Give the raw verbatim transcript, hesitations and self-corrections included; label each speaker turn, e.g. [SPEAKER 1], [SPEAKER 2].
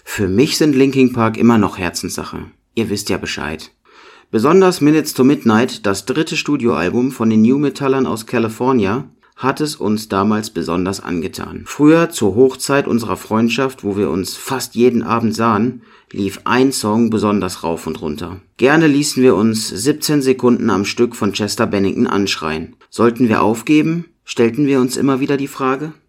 [SPEAKER 1] Für mich sind Linkin Park immer noch Herzenssache. Ihr wisst ja Bescheid. Besonders Minutes to Midnight, das dritte Studioalbum von den New Metallern aus California, hat es uns damals besonders angetan. Früher, zur Hochzeit unserer Freundschaft, wo wir uns fast jeden Abend sahen, lief ein Song besonders rauf und runter. Gerne ließen wir uns siebzehn Sekunden am Stück von Chester Bennington anschreien. Sollten wir aufgeben? Stellten wir uns immer wieder die Frage.